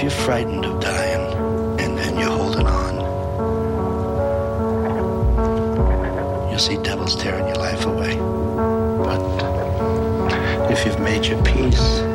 you're frightened of dying and you're holding on, you'll see devils tearing your life away. But if you've made your peace